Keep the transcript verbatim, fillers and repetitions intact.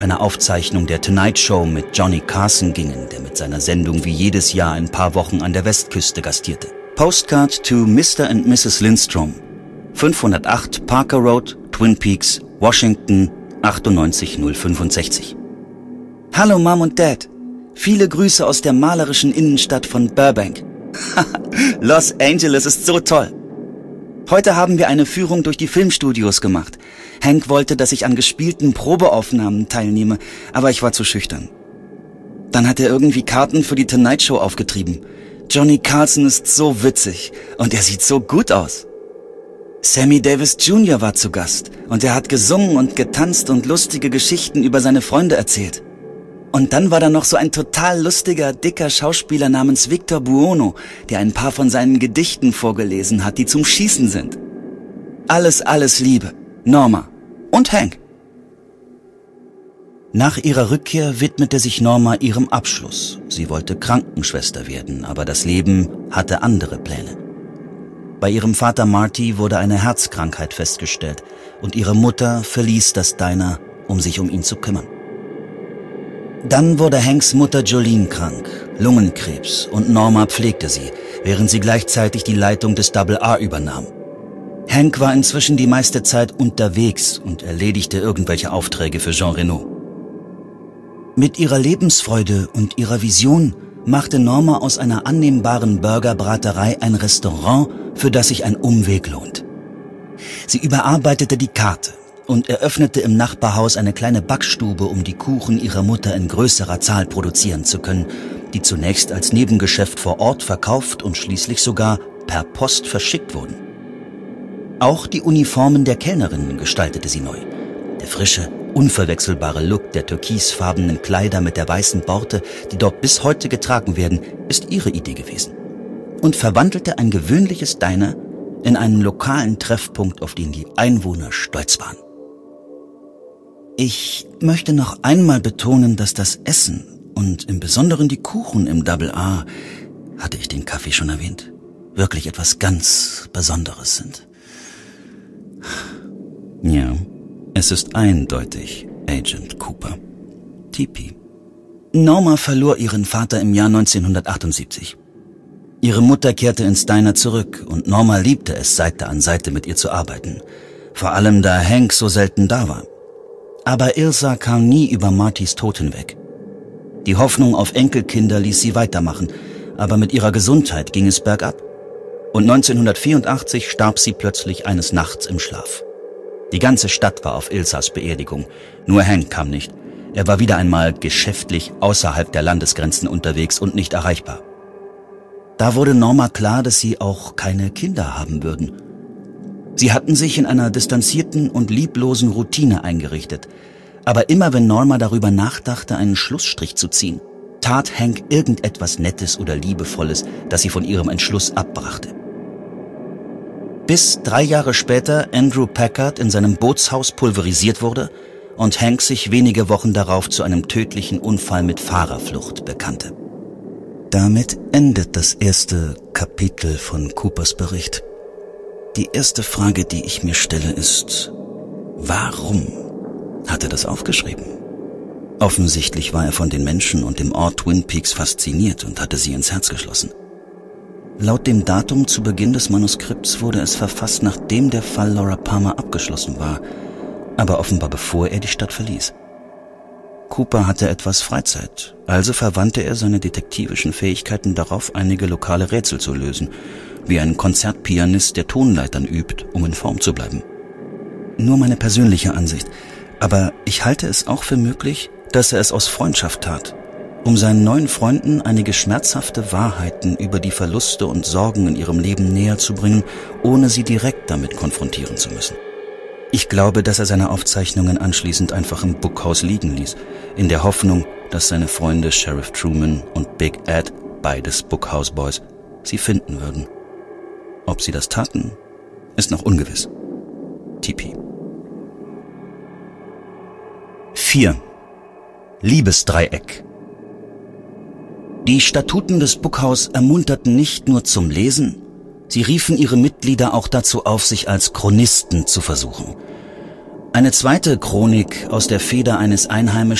einer Aufzeichnung der Tonight Show mit Johnny Carson gingen, der mit seiner Sendung wie jedes Jahr ein paar Wochen an der Westküste gastierte. Postcard to Mister and Missus Lindstrom, fünfhundertacht Parker Road, Twin Peaks, Washington, achtundneunzig null fünfundsechzig. Hallo Mom und Dad, viele Grüße aus der malerischen Innenstadt von Burbank. Los Angeles ist so toll. Heute haben wir eine Führung durch die Filmstudios gemacht. Hank wollte, dass ich an gespielten Probeaufnahmen teilnehme, aber ich war zu schüchtern. Dann hat er irgendwie Karten für die Tonight Show aufgetrieben. Johnny Carson ist so witzig und er sieht so gut aus. Sammy Davis Junior war zu Gast und er hat gesungen und getanzt und lustige Geschichten über seine Freunde erzählt. Und dann war da noch so ein total lustiger, dicker Schauspieler namens Victor Buono, der ein paar von seinen Gedichten vorgelesen hat, die zum Schießen sind. Alles, alles Liebe. Norma und Hank. Nach ihrer Rückkehr widmete sich Norma ihrem Abschluss. Sie wollte Krankenschwester werden, aber das Leben hatte andere Pläne. Bei ihrem Vater Marty wurde eine Herzkrankheit festgestellt und ihre Mutter verließ das Diner, um sich um ihn zu kümmern. Dann wurde Hanks Mutter Jolene krank, Lungenkrebs, und Norma pflegte sie, während sie gleichzeitig die Leitung des Double R übernahm. Hank war inzwischen die meiste Zeit unterwegs und erledigte irgendwelche Aufträge für Jean Reno. Mit ihrer Lebensfreude und ihrer Vision machte Norma aus einer annehmbaren Burgerbraterei ein Restaurant, für das sich ein Umweg lohnt. Sie überarbeitete die Karte und eröffnete im Nachbarhaus eine kleine Backstube, um die Kuchen ihrer Mutter in größerer Zahl produzieren zu können, die zunächst als Nebengeschäft vor Ort verkauft und schließlich sogar per Post verschickt wurden. Auch die Uniformen der Kellnerinnen gestaltete sie neu. Der frische, unverwechselbare Look der türkisfarbenen Kleider mit der weißen Borte, die dort bis heute getragen werden, ist ihre Idee gewesen. Und verwandelte ein gewöhnliches Diner in einen lokalen Treffpunkt, auf den die Einwohner stolz waren. Ich möchte noch einmal betonen, dass das Essen und im Besonderen die Kuchen im Double R, hatte ich den Kaffee schon erwähnt, wirklich etwas ganz Besonderes sind. Ja, es ist eindeutig Agent Cooper. T P. Norma verlor ihren Vater im Jahr neunzehnhundertachtundsiebzig. Ihre Mutter kehrte ins Diner zurück und Norma liebte es, Seite an Seite mit ihr zu arbeiten. Vor allem, da Hank so selten da war. Aber Ilsa kam nie über Martys Tod hinweg. Die Hoffnung auf Enkelkinder ließ sie weitermachen, aber mit ihrer Gesundheit ging es bergab. Und neunzehnhundertvierundachtzig starb sie plötzlich eines Nachts im Schlaf. Die ganze Stadt war auf Ilsas Beerdigung. Nur Hank kam nicht. Er war wieder einmal geschäftlich außerhalb der Landesgrenzen unterwegs und nicht erreichbar. Da wurde Norma klar, dass sie auch keine Kinder haben würden. Sie hatten sich in einer distanzierten und lieblosen Routine eingerichtet. Aber immer wenn Norma darüber nachdachte, einen Schlussstrich zu ziehen, tat Hank irgendetwas Nettes oder Liebevolles, das sie von ihrem Entschluss abbrachte. Bis drei Jahre später Andrew Packard in seinem Bootshaus pulverisiert wurde und Hank sich wenige Wochen darauf zu einem tödlichen Unfall mit Fahrerflucht bekannte. Damit endet das erste Kapitel von Coopers Bericht. Die erste Frage, die ich mir stelle, ist, warum hat er das aufgeschrieben? Offensichtlich war er von den Menschen und dem Ort Twin Peaks fasziniert und hatte sie ins Herz geschlossen. Laut dem Datum zu Beginn des Manuskripts wurde es verfasst, nachdem der Fall Laura Palmer abgeschlossen war, aber offenbar bevor er die Stadt verließ. Cooper hatte etwas Freizeit, also verwandte er seine detektivischen Fähigkeiten darauf, einige lokale Rätsel zu lösen, wie ein Konzertpianist, der Tonleitern übt, um in Form zu bleiben. Nur meine persönliche Ansicht, aber ich halte es auch für möglich, dass er es aus Freundschaft tat, um seinen neuen Freunden einige schmerzhafte Wahrheiten über die Verluste und Sorgen in ihrem Leben näher zu bringen, ohne sie direkt damit konfrontieren zu müssen. Ich glaube, dass er seine Aufzeichnungen anschließend einfach im Bookhaus liegen ließ, in der Hoffnung, dass seine Freunde Sheriff Truman und Big Ed, beides Bookhouse Boys, sie finden würden. Ob sie das taten, ist noch ungewiss. T P. vier. Liebesdreieck. Die Statuten des Bookhouse ermunterten nicht nur zum Lesen, sie riefen ihre Mitglieder auch dazu auf, sich als Chronisten zu versuchen. Eine zweite Chronik aus der Feder eines Einheimischen